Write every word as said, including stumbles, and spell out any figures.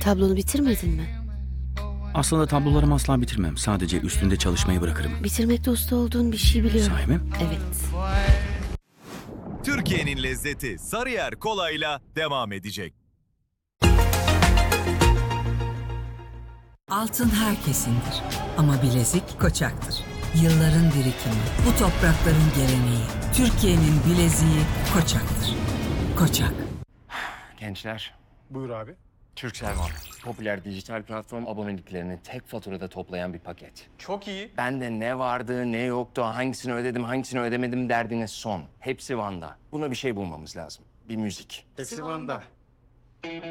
Tablonu bitirmedin mi? Aslında tablolarımı asla bitirmem. Sadece üstünde çalışmayı bırakırım. Bitirmekte usta olduğun bir şey biliyorum. Sahi mi? Evet. Türkiye'nin lezzeti Sarıyer Kola'yla devam edecek. Altın herkesindir ama bilezik Koçak'tır. Yılların birikimi, bu toprakların geleneği. Türkiye'nin bileziği Koçak'tır. Koçak. Gençler, Buyur abi. Turkcell var. Popüler dijital platform aboneliklerini tek faturada toplayan bir paket. Çok iyi. Bende ne vardı, ne yoktu, hangisini ödedim, hangisini ödemedim derdine son. Hepsi Van'da. Buna bir şey bulmamız lazım. Bir müzik. Hepsi Van'da.